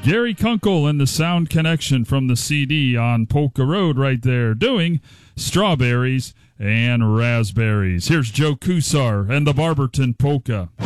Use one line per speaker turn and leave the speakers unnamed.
Gary Kunkel and the Sound Connection from the CD on Polka Road right there, doing Strawberries and Raspberries. Here's Joe Kusar and the Barberton Polka.